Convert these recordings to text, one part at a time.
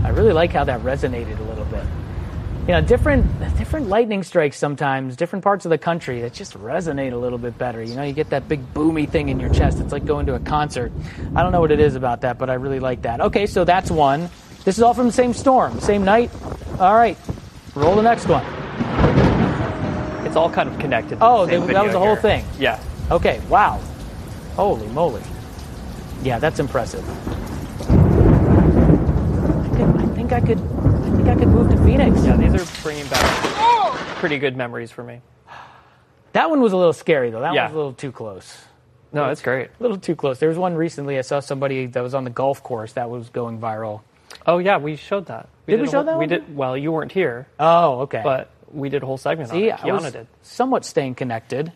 I really like how that resonated a little bit. Different lightning strikes sometimes, different parts of the country that just resonate a little bit better. You get that big boomy thing in your chest. It's like going to a concert. I don't know what it is about that, but I really like that. Okay, so that's one. This is all from the same storm, same night. All right, roll the next one. It's all kind of connected. Oh, that was the whole thing. Yeah. Okay, wow. Holy moly. Yeah, that's impressive. I think I could move to Phoenix. Yeah, these are bringing back pretty good memories for me. That one was a little scary, though. That one was a little too close. No, that's great. A little too close. There was one recently. I saw somebody that was on the golf course that was going viral. Oh, yeah, we showed that. Did we show that one? We did. Well, you weren't here. Oh, okay. But we did a whole segment on it. Kiana did. Somewhat staying connected.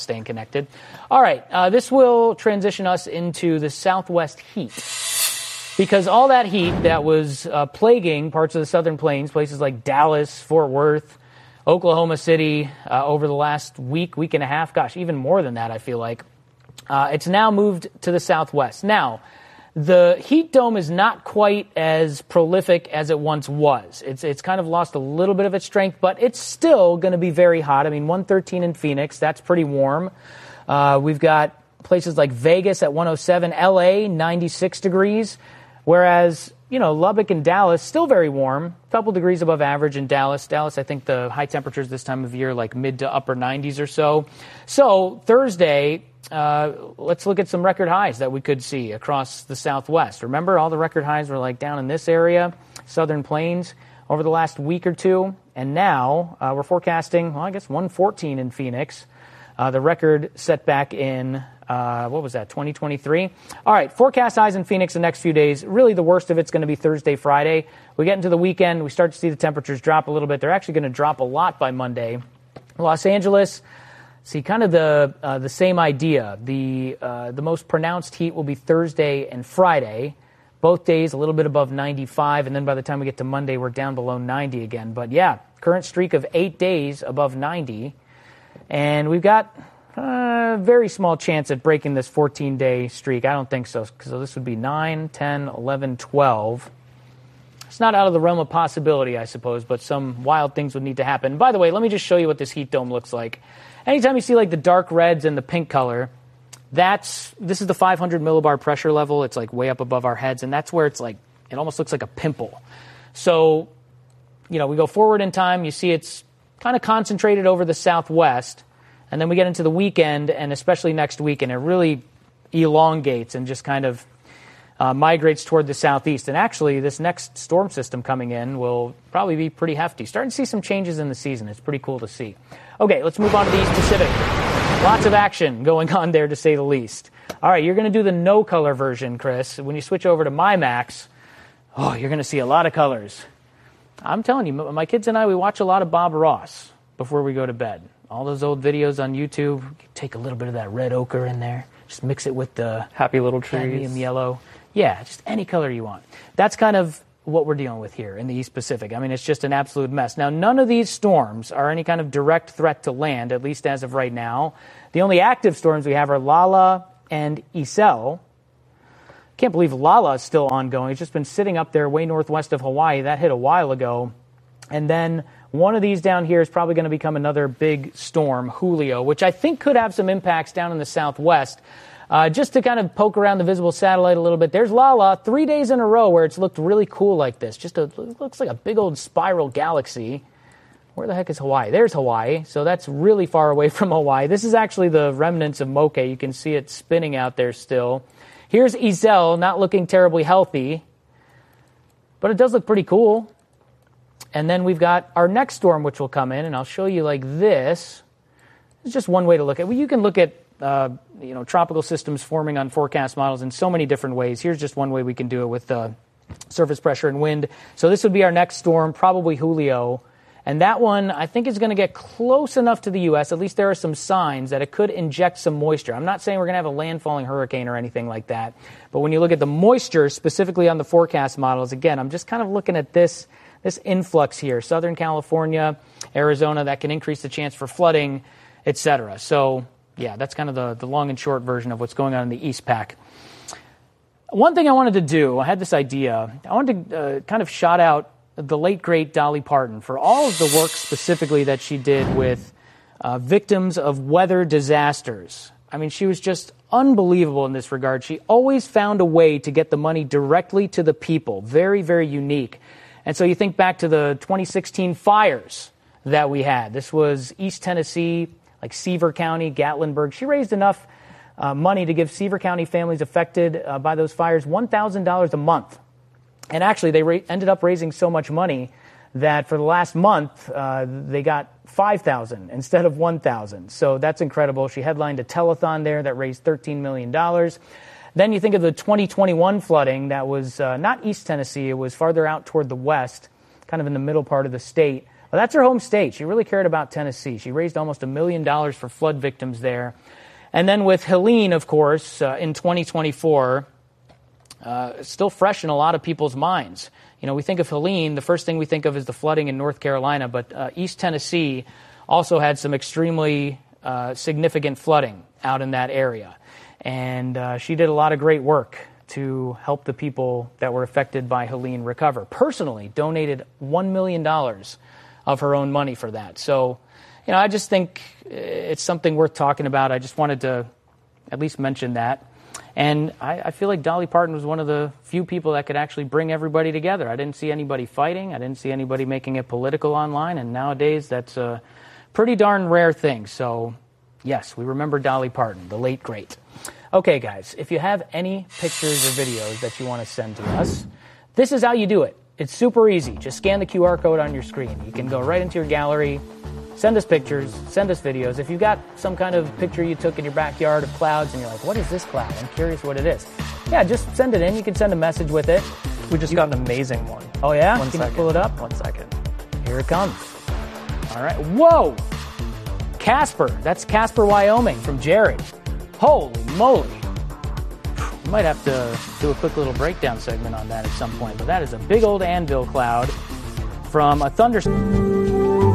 All right, this will transition us into the Southwest heat. Because all that heat that was plaguing parts of the Southern Plains, places like Dallas, Fort Worth, Oklahoma City, over the last week and a half, gosh, even more than that, I feel like, it's now moved to the Southwest. Now, the heat dome is not quite as prolific as it once was. It's kind of lost a little bit of its strength, but it's still going to be very hot. I mean, 113 in Phoenix, that's pretty warm. We've got places like Vegas at 107, LA, 96 degrees. Whereas, Lubbock and Dallas, still very warm, a couple degrees above average in Dallas. Dallas, I think the high temperatures this time of year, like mid to upper 90s or so. So Thursday, let's look at some record highs that we could see across the Southwest. Remember, all the record highs were like down in this area, Southern Plains, over the last week or two. And now we're forecasting, 114 in Phoenix. The record set back in 2023? All right, forecast highs in Phoenix the next few days. Really the worst of it's going to be Thursday, Friday. We get into the weekend, we start to see the temperatures drop a little bit. They're actually going to drop a lot by Monday. Los Angeles, see kind of the same idea. The most pronounced heat will be Thursday and Friday. Both days a little bit above 95, and then by the time we get to Monday, we're down below 90 again. But yeah, current streak of 8 days above 90. And we've got a very small chance at breaking this 14-day streak. I don't think so, because this would be 9, 10, 11, 12. It's not out of the realm of possibility, I suppose, but some wild things would need to happen. By the way, let me just show you what this heat dome looks like. Anytime you see like the dark reds and the pink color, this is the 500 millibar pressure level. It's like way up above our heads, and that's where it's like, it almost looks like a pimple. So, we go forward in time, you see it's kind of concentrated over the Southwest. And then we get into the weekend, and especially next week, and it really elongates and just kind of migrates toward the southeast. And actually, this next storm system coming in will probably be pretty hefty. Starting to see some changes in the season. It's pretty cool to see. Okay, let's move on to the East Pacific. Lots of action going on there, to say the least. All right, you're going to do the no-color version, Chris. When you switch over to MyMax, you're going to see a lot of colors. I'm telling you, my kids and I, we watch a lot of Bob Ross before we go to bed. All those old videos on YouTube, take a little bit of that red ochre in there, just mix it with the happy little trees, cadmium yellow. Yeah, just any color you want. That's kind of what we're dealing with here in the East Pacific. I mean, it's just an absolute mess. Now, none of these storms are any kind of direct threat to land, at least as of right now. The only active storms we have are Lala and Isel. Can't believe Lala is still ongoing. It's just been sitting up there way northwest of Hawaii. That hit a while ago. And then one of these down here is probably going to become another big storm, Julio, which I think could have some impacts down in the southwest. Just to kind of poke around the visible satellite a little bit, there's Lala, 3 days in a row where it's looked really cool like this. It looks like a big old spiral galaxy. Where the heck is Hawaii? There's Hawaii, so that's really far away from Hawaii. This is actually the remnants of Moke. You can see it spinning out there still. Here's Isel, not looking terribly healthy, but it does look pretty cool. And then we've got our next storm, which will come in, and I'll show you like this. It's just one way to look at it. Well, you can look at tropical systems forming on forecast models in so many different ways. Here's just one way we can do it with surface pressure and wind. So this would be our next storm, probably Julio. And that one, I think, is going to get close enough to the U.S. At least there are some signs that it could inject some moisture. I'm not saying we're going to have a landfalling hurricane or anything like that. But when you look at the moisture, specifically on the forecast models, again, I'm just kind of looking at this influx here. Southern California, Arizona, that can increase the chance for flooding, etc. So, yeah, that's kind of the long and short version of what's going on in the East Pac. One thing I wanted to do, I had this idea. I wanted to kind of shout out the late, great Dolly Parton for all of the work specifically that she did with victims of weather disasters. I mean, she was just unbelievable in this regard. She always found a way to get the money directly to the people. Very, very unique. And so you think back to the 2016 fires that we had. This was East Tennessee, like Seaver County, Gatlinburg. She raised enough money to give Seaver County families affected by those fires $1,000 a month. And actually, they ended up raising so much money that for the last month, they got $5,000 instead of $1,000. So that's incredible. She headlined a telethon there that raised $13 million. Then you think of the 2021 flooding that was not East Tennessee. It was farther out toward the west, kind of in the middle part of the state. Well, that's her home state. She really cared about Tennessee. She raised almost $1 million for flood victims there. And then with Helene, of course, in 2024, still fresh in a lot of people's minds. You know, we think of Helene, the first thing we think of is the flooding in North Carolina, but East Tennessee also had some extremely significant flooding out in that area. And she did a lot of great work to help the people that were affected by Helene recover. Personally, donated $1 million of her own money for that. So, you know, I just think it's something worth talking about. I just wanted to at least mention that. And I feel like Dolly Parton was one of the few people that could actually bring everybody together. I didn't see anybody fighting. I didn't see anybody making it political online. And nowadays, that's a pretty darn rare thing. So, yes, we remember Dolly Parton, the late great. Okay, guys, if you have any pictures or videos that you want to send to us, this is how you do it. It's super easy. Just scan the QR code on your screen. You can go right into your gallery, send us pictures, send us videos. If you've got some kind of picture you took in your backyard of clouds and you're like, what is this cloud? I'm curious what it is. Yeah, just send it in. You can send a message with it. We just got an amazing one. Oh, yeah? One Can second. you pull it up? 1 second. Here it comes. All right. Whoa! Casper. That's Casper, Wyoming from Jared. Holy moly. We might have to do a quick little breakdown segment on that at some point. But that is a big old anvil cloud from a thunderstorm.